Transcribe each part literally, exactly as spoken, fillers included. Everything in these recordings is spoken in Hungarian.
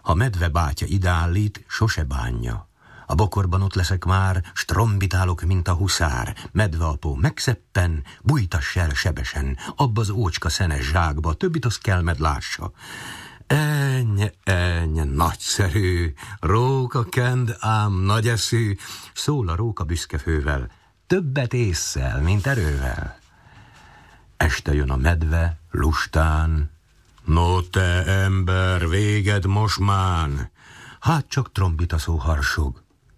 Ha medve bátya ideállít, sose bánja. A bokorban ott leszek már, strombitálok, mint a huszár. Medveapó megszeppen, bújtass el sebesen, abba az ócska szenes zsákba, többit az kelmed lássa. Ennyi, ennyi, nagyszerű, róka kend, ám nagy eszű, szól a róka büszkefővel, többet ésszel, mint erővel. Este jön a medve, lustán, no te ember, véged mosmán, hát csak trombita szó harsog.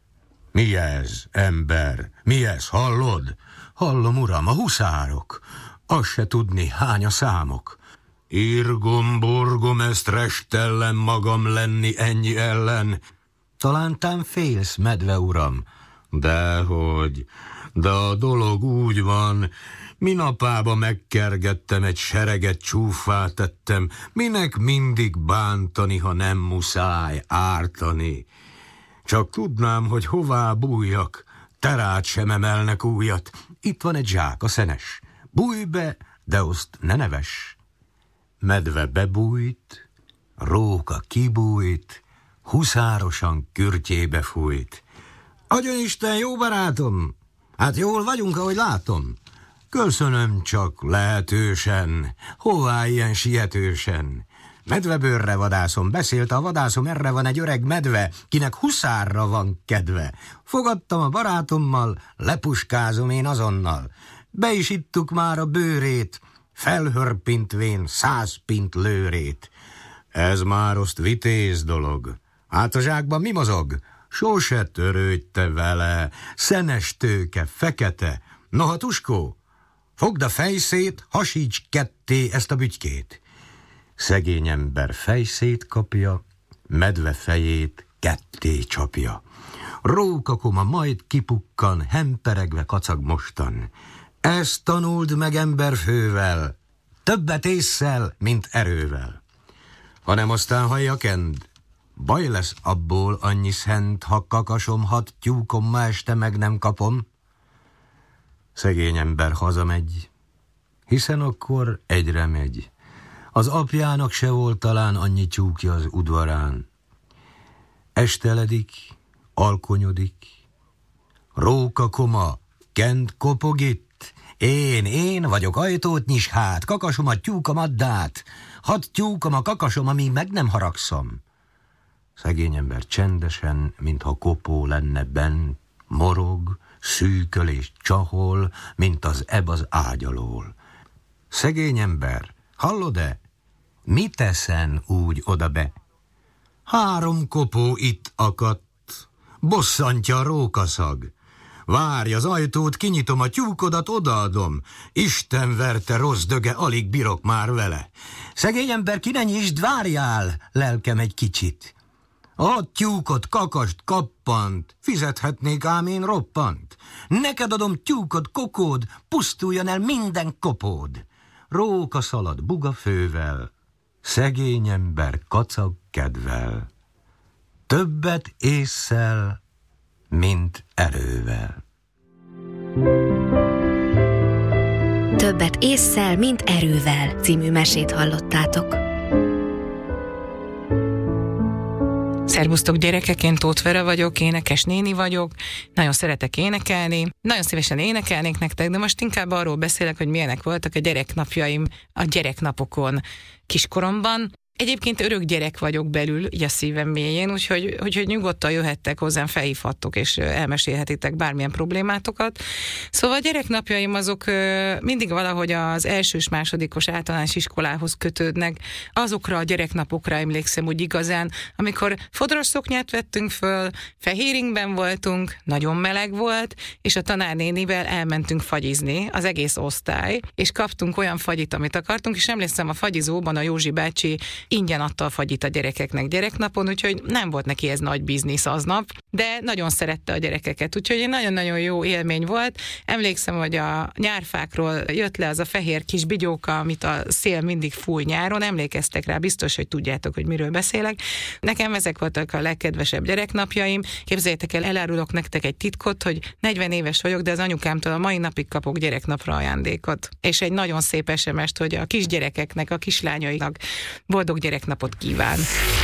Mi ez, ember, mi ez, hallod? Hallom, uram, a huszárok, azt se tudni, hány a számok. Irgom, borgom, ezt restellem magam lenni ennyi ellen. Talántán félsz, medve uram? Dehogy, de a dolog úgy van, minapába megkergettem, egy sereget csúffá tettem, minek mindig bántani, ha nem muszáj ártani. Csak tudnám, hogy hová bújjak, terát sem emelnek újat. Itt van egy zsák, a szenes. Bújj be, de azt ne neves. Medve bebújt, róka kibújt, huszárosan kürtjébe fújt. Agyonisten, jó barátom! Hát jól vagyunk, ahogy látom. Köszönöm csak lehetősen, hová ilyen sietősen? Medvebőrre vadászom, beszélt a vadászom, erre van egy öreg medve, kinek huszárra van kedve. Fogadtam a barátommal, lepuskázom én azonnal. Be is ittuk már a bőrét, felhörpintvén száz pint lőrét. Ez már azt vitéz dolog. Hát a zsákban mi mozog? Sose törődj te vele, szenes tőke, fekete. Noha tuskó, fogd a fejszét, hasíts ketté ezt a bütykét. Szegény ember fejszét kapja, medve fejét ketté csapja. Rókakoma majd kipukkan, hemperegve kacag mostan. Ezt tanuld meg emberfővel, többet ésszel, mint erővel. Hanem aztán hallja kend, baj lesz abból annyi szent, ha kakasom, hat tyúkom, ma este meg nem kapom. Szegény ember hazamegy, hiszen akkor egyre megy. Az apjának se volt talán annyi tyúkja az udvarán. Esteledik, alkonyodik, rókakoma, kend kopog itt. Én, én vagyok, ajtót nyis hát, kakasom a tyúkom addát. Hadd tyúkom a kakasom, amíg meg nem haragszom. Szegény ember csendesen, mintha kopó lenne bent, morog, szűköl és csahol, mint az eb az ágy alól. Szegény ember, hallod-e? Mi teszen úgy oda be? Három kopó itt akadt, bosszantja a rókaszag. Várj, az ajtót kinyitom, a tyúkodat odaadom. Isten verte, rossz döge, alig bírok már vele. Szegény ember, ki ne nyisd, várjál, lelkem egy kicsit. A tyúkot, kakast, kappant, fizethetnék ám én roppant. Neked adom tyúkod, kokód, pusztuljon el minden kopód. Róka szalad buga fővel, szegény ember kacag kedvel. Többet ésszel, mint erővel. Többet ésszel, mint erővel című mesét hallottátok. Szervusztok gyerekek, én Tóth Vera vagyok, énekes néni vagyok, nagyon szeretek énekelni, nagyon szívesen énekelnék nektek, de most inkább arról beszélek, hogy milyenek voltak a gyereknapjaim a gyereknapokon kiskoromban. Egyébként örök gyerek vagyok belül, így a szívem mélyén, úgyhogy, úgyhogy nyugodtan jöhettek hozzám, felhívhattok, és elmesélhetitek bármilyen problémátokat. Szóval a gyereknapjaim azok mindig valahogy az elsős, másodikos általános iskolához kötődnek. Azokra a gyereknapokra emlékszem úgy igazán, amikor fodros szoknyát vettünk föl, fehéringben voltunk, nagyon meleg volt, és a tanárnénivel elmentünk fagyizni, az egész osztály, és kaptunk olyan fagyit, amit akartunk, és emlékszem, a fagyizóban a Józsi bácsi ingyen adta a fagyit a gyerekeknek gyereknapon, úgyhogy nem volt neki ez nagy biznisz aznap, de nagyon szerette a gyerekeket, úgyhogy egy nagyon-nagyon jó élmény volt. Emlékszem, hogy a nyárfákról jött le az a fehér kis bigyóka, amit a szél mindig fúj nyáron, emlékeztek rá, biztos, hogy tudjátok, hogy miről beszélek. Nekem ezek voltak a legkedvesebb gyereknapjaim. Képzeljétek el, elárulok nektek egy titkot, hogy negyven éves vagyok, de az anyukámtól a mai napig kapok gyereknapra ajándékot. És egy nagyon szép es em est, hogy a kisgyerekeknek, a kislányaiknak boldog gyereknapot kíván.